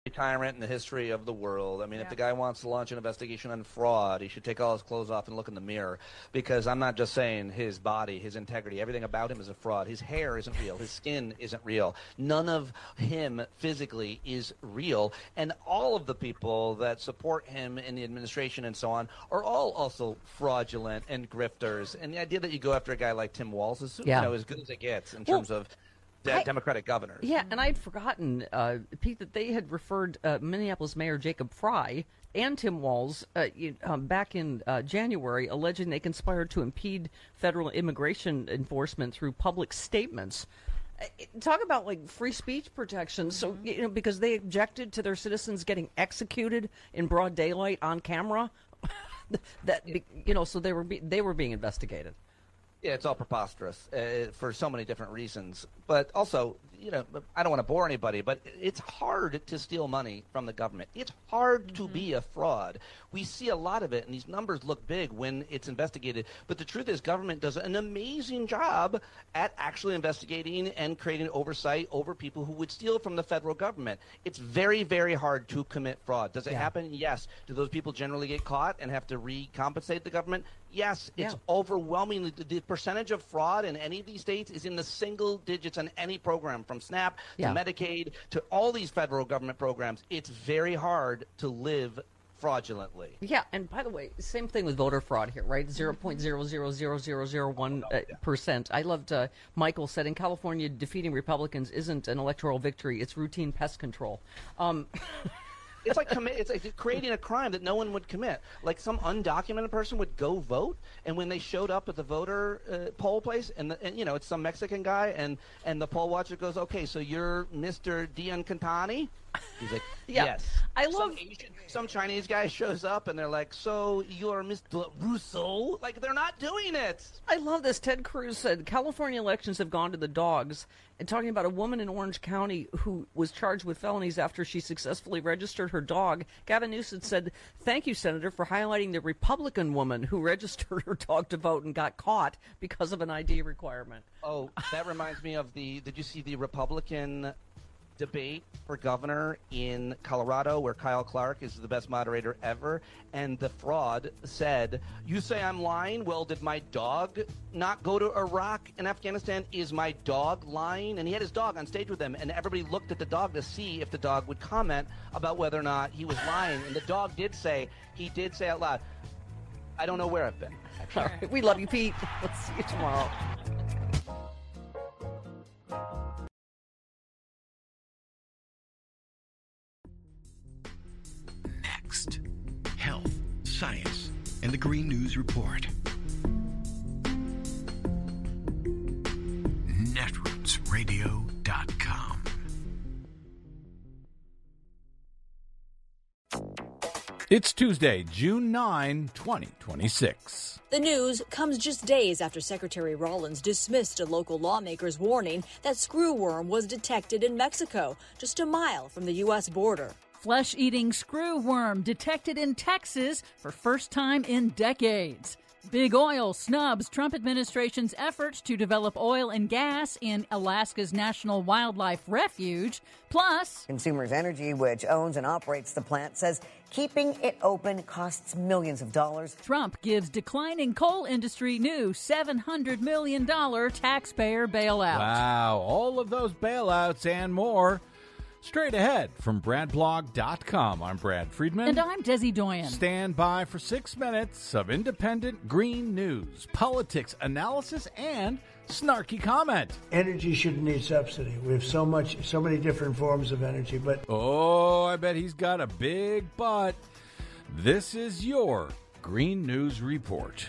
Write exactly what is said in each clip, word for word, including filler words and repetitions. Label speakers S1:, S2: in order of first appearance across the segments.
S1: tyrant in the history of the world. I mean,
S2: Yeah.
S1: if the guy wants to launch an investigation on fraud, he should take all his clothes off and look in the mirror, because I'm not just saying his body, his integrity, everything about him is a fraud. His hair isn't real. His skin isn't real. None of him physically is real. And all of the people that support him in the administration and so on are all also fraudulent and grifters. And the idea that you go after a guy like Tim Walz is
S2: Yeah.
S1: you know, as good as it gets in
S2: Well,
S1: terms of de-
S2: I-
S1: Democratic governors.
S2: Yeah, and I'd forgotten, uh, Pete, that they had referred uh, Minneapolis Mayor Jacob Fry and Tim Walz uh, you, um, back in uh, January, alleging they conspired to impede federal immigration enforcement through public statements. Uh, Talk about like free speech protection. So, you know, because they objected to their citizens getting executed in broad daylight on camera, that you know, so they were be- they were being investigated.
S1: Yeah, it's all preposterous uh, for so many different reasons. But also, you know, I don't want to bore anybody, but it's hard to steal money from the government. It's hard mm-hmm. to be a fraud. We see a lot of it, and these numbers look big when it's investigated. But the truth is, government does an amazing job at actually investigating and creating oversight over people who would steal from the federal government. It's very, very hard to commit fraud. Does it
S2: Yeah.
S1: happen? Yes. Do those people generally get caught and have to recompensate the government? Yes. It's
S2: Yeah.
S1: overwhelmingly the, the percentage of fraud in any of these states is in the single digits on any program, from SNAP to
S2: Yeah.
S1: Medicaid to all these federal government programs. It's very hard to live fraudulently.
S2: Yeah, and by the way, same thing with voter fraud here, right? zero point zero zero zero zero zero one percent. I loved uh, Michael said in California, defeating Republicans isn't an electoral victory; it's routine pest control. Um,
S1: It's like commi- it's like creating a crime that no one would commit. Like some undocumented person would go vote, and when they showed up at the voter uh, poll place, and, the, and you know it's some Mexican guy, and and the poll watcher goes, "Okay, so you're Mister Dian Cantani?" He's like,
S2: Yeah.
S1: "Yes."
S2: I love-
S1: some, Asian, some Chinese guy shows up, and they're like, "So you're Mister Russo?" Like they're not doing it.
S2: I love this. Ted Cruz said California elections have gone to the dogs, and talking about a woman in Orange County who was charged with felonies after she successfully registered her dog. Gavin Newsom said, "Thank you, Senator, for highlighting the Republican woman who registered her dog to vote and got caught because of an I D requirement."
S1: Oh, that reminds me of the. Did you see the Republican debate for governor in Colorado, where Kyle Clark is the best moderator ever, and the fraud said, "You say I'm lying? Well, did my dog not go to Iraq and Afghanistan? Is my dog lying?" And he had his dog on stage with him, and everybody looked at the dog to see if the dog would comment about whether or not he was lying. And the dog did say, he did say out loud, "I don't know where I've been."
S2: All right, we love you, Pete. We'll see you tomorrow.
S3: Next, health, science, and the Green News Report. netroots radio dot com.
S4: It's Tuesday, June ninth, twenty twenty-six.
S5: The news comes just days after Secretary Rollins dismissed a local lawmaker's warning that screwworm was detected in Mexico, just a mile from the U S border.
S6: Flesh-eating screwworm detected in Texas for first time in decades. Big Oil snubs Trump administration's efforts to develop oil and gas in Alaska's National Wildlife Refuge. Plus,
S7: Consumers Energy, which owns and operates the plant, says keeping it open costs millions of dollars.
S6: Trump gives declining coal industry new seven hundred million dollars taxpayer bailout.
S4: Wow, all of those bailouts and more. Straight ahead from brad blog dot com. I'm Brad Friedman.
S6: And I'm Desi Doyen.
S4: Stand by for six minutes of independent green news, politics, analysis, and snarky comment.
S8: Energy shouldn't need subsidy. We have so much, so many different forms of energy, but...
S4: Oh, I bet he's got a big butt. This is your Green News Report.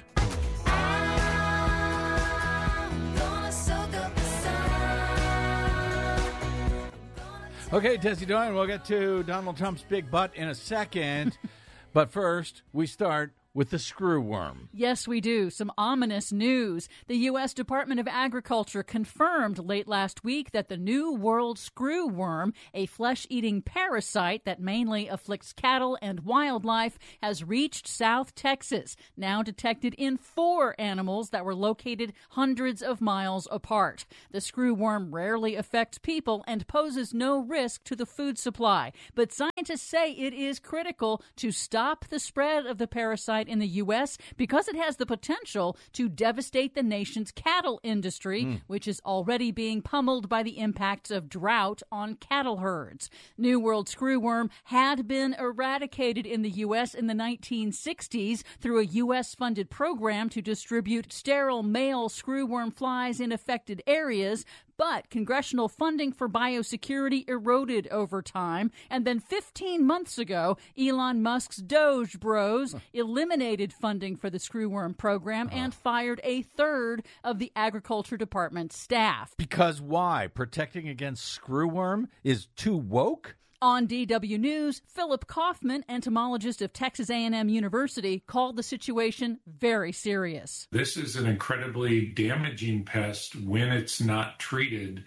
S4: Okay, Desi Doyen, we'll get to Donald Trump's big butt in a second. But first, we start with the screwworm.
S6: Yes, we do. Some ominous news. The U S Department of Agriculture confirmed late last week that the New World screwworm, a flesh-eating parasite that mainly afflicts cattle and wildlife, has reached South Texas, now detected in four animals that were located hundreds of miles apart. The screwworm rarely affects people and poses no risk to the food supply, but scientists say it is critical to stop the spread of the parasite in the U S because it has the potential to devastate the nation's cattle industry, mm. which is already being pummeled by the impacts of drought on cattle herds. New World screwworm had been eradicated in the U S in the nineteen sixties through a U S-funded program to distribute sterile male screwworm flies in affected areas. But congressional funding for biosecurity eroded over time. And then fifteen months ago, Elon Musk's Doge Bros eliminated funding for the screwworm program uh. and fired a third of the Agriculture Department staff.
S4: Because why? Protecting against screwworm is too woke?
S6: On D W News, Philip Kaufman, entomologist of Texas A and M University, called the situation very serious.
S9: This is an incredibly damaging pest when it's not treated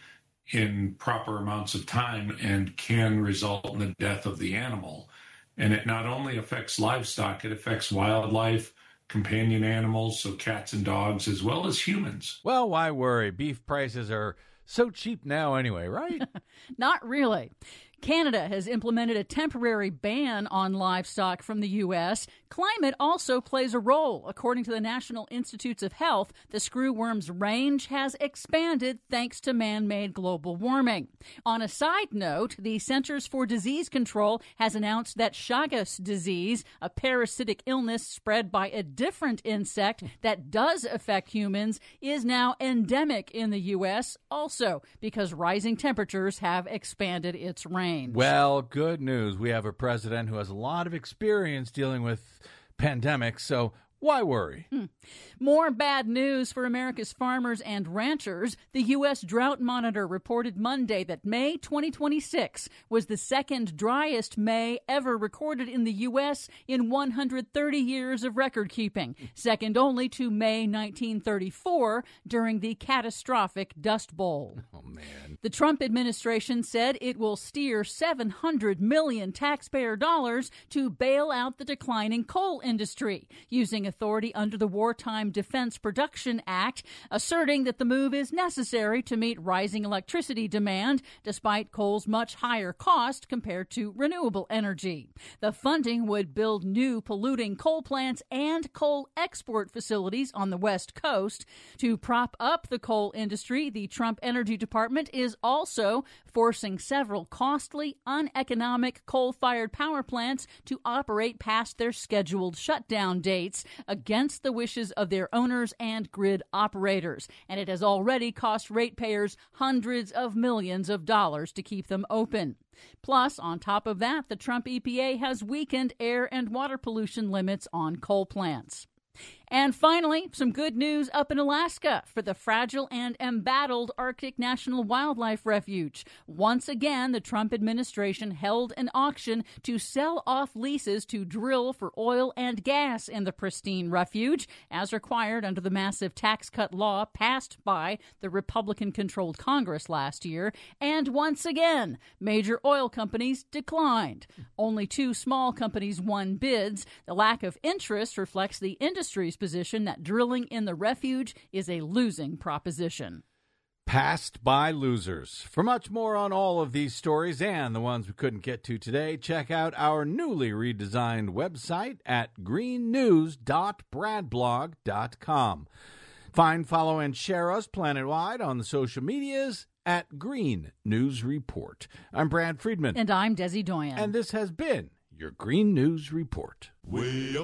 S9: in proper amounts of time and can result in the death of the animal. And it not only affects livestock, it affects wildlife, companion animals, so cats and dogs, as well as humans.
S4: Well, why worry? Beef prices are so cheap now anyway, right?
S6: Not really. Canada has implemented a temporary ban on livestock from the U S. Climate also plays a role. According to the National Institutes of Health, the screwworm's range has expanded thanks to man-made global warming. On a side note, the Centers for Disease Control has announced that Chagas disease, a parasitic illness spread by a different insect that does affect humans, is now endemic in the U S, also because rising temperatures have expanded its range.
S4: Well, good news. We have a president who has a lot of experience dealing with pandemics, so why worry?
S6: Hmm. More bad news for America's farmers and ranchers. The U S Drought Monitor reported Monday that May twenty twenty-six was the second driest May ever recorded in the U S in one hundred thirty years of record keeping, second only to May nineteen thirty-four during the catastrophic Dust Bowl.
S4: Oh, man.
S6: The Trump administration said it will steer seven hundred million dollars taxpayer dollars to bail out the declining coal industry, using authority under the Wartime Defense Production Act, asserting that the move is necessary to meet rising electricity demand, despite coal's much higher cost compared to renewable energy. The funding would build new polluting coal plants and coal export facilities on the West Coast. To prop up the coal industry, the Trump Energy Department is also forcing several costly, uneconomic coal-fired power plants to operate past their scheduled shutdown dates, against the wishes of their owners and grid operators. And it has already cost ratepayers hundreds of millions of dollars to keep them open. Plus, on top of that, the Trump E P A has weakened air and water pollution limits on coal plants. And finally, some good news up in Alaska for the fragile and embattled Arctic National Wildlife Refuge. Once again, the Trump administration held an auction to sell off leases to drill for oil and gas in the pristine refuge, as required under the massive tax cut law passed by the Republican-controlled Congress last year. And once again, major oil companies declined. Only two small companies won bids. The lack of interest reflects the industry's position that drilling in the refuge is a losing proposition.
S4: Passed by losers. For much more on all of these stories and the ones we couldn't get to today, check out our newly redesigned website at green news dot brad blog dot com. Find, follow, and share us planet-wide on the social medias at Green News Report. I'm Brad Friedman.
S6: And I'm Desi Doyen.
S4: And this has been your Green News Report.
S3: Way up.